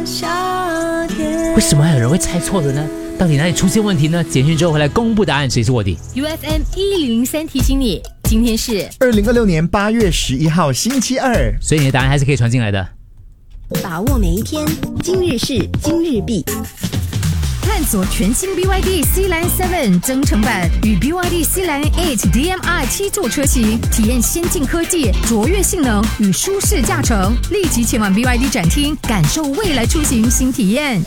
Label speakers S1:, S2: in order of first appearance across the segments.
S1: 为什么还有人会猜错的呢？到底哪里出现问题呢？简讯之后回来公布答案，谁是卧底
S2: ？UFM 1003提醒你，今天是
S3: 2026年8月11号星期二，
S1: 所以你的答案还是可以传进来的。
S4: 把握每一天，今日事今日毕。
S2: 探索全新 BYD Sealand 7增程版与 BYD Sealand 8 DM-i 7座车型，体验先进科技、卓越性能与舒适驾乘。立即前往 BYD 展厅，感受未来出行新体验。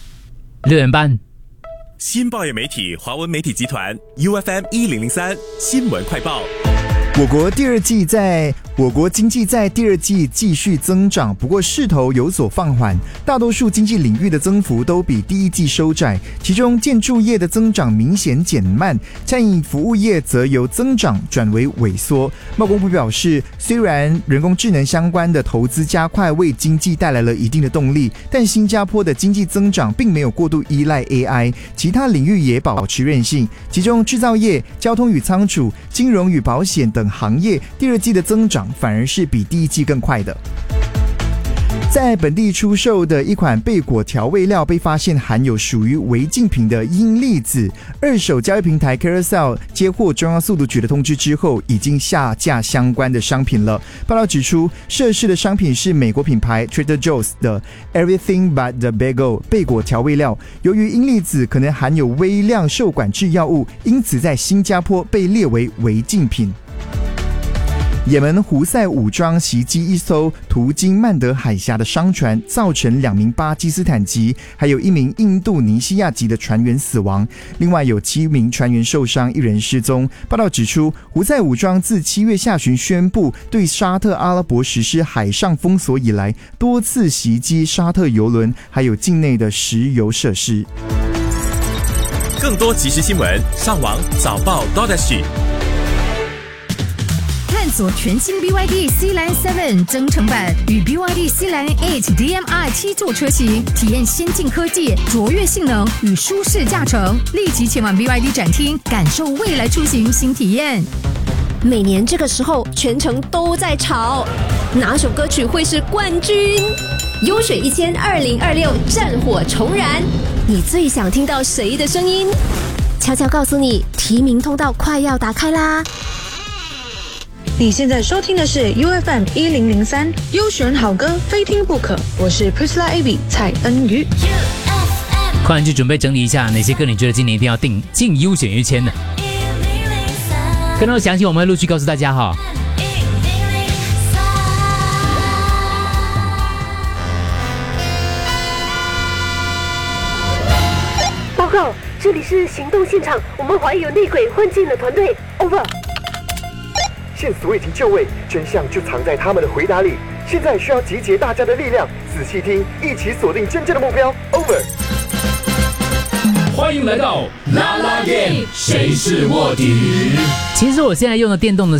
S1: 6点半，
S5: 新报业媒体华文媒体集团 UFM 1003新闻快报。
S3: 我国经济在第二季继续增长，不过势头有所放缓，大多数经济领域的增幅都比第一季收窄，其中建筑业的增长明显减慢，餐饮服务业则由增长转为萎缩。贸工部表示，虽然人工智能相关的投资加快为经济带来了一定的动力，但新加坡的经济增长并没有过度依赖 AI， 其他领域也保持韧性，其中制造业、交通与仓储、金融与保险等行业第二季的增长反而是比第一季更快的。在本地出售的一款贝果调味料被发现含有属于违禁品的阴粒子，二手交易平台 Carousell 接获中央速度局的通知之后，已经下架相关的商品了。报道指出，涉事的商品是美国品牌 Trader Joe's 的 Everything But the Bagel 贝果调味料，由于阴粒子可能含有微量受管制药物，因此在新加坡被列为违禁品。也门胡塞武装袭击一艘途经曼德海峡的商船，造成2名巴基斯坦籍还有1名印度尼西亚籍的船员死亡，另外有7名船员受伤，1人失踪。报道指出，胡塞武装自7月下旬宣布对沙特阿拉伯实施海上封锁以来，多次袭击沙特邮轮还有境内的石油设施。
S5: 更多即时新闻，上网早报 .SG。
S2: 探索全新 BYD Sealand 7增程版与 BYD Sealand 8 DM-i 7座车型，体验先进科技、卓越性能与舒适驾乘。立即前往 BYD 展厅，感受未来出行新体验。
S4: 每年这个时候，全城都在吵，哪首歌曲会是冠军？优选1000 2026战火重燃，你最想听到谁的声音？悄悄告诉你，提名通道快要打开啦！
S6: 你现在收听的是 UFM 1003优选好歌非听不可，我是 Priscilla Abby 蔡恩瑜。
S1: 快去准备整理一下哪些歌你觉得今年一定要进优选1000的。更多详情我们会陆续告诉大家哈。
S7: 报告，这里是行动现场，我们怀疑有内鬼混进了团队。Over。
S8: 线索已经就位，真相就藏在他们的回答里。现在需要集结大家的力量，仔细听，一起锁定真正的目标。Over。
S9: 欢迎来到啦啦 game， 谁是卧底？
S1: 其实我现在用的电动的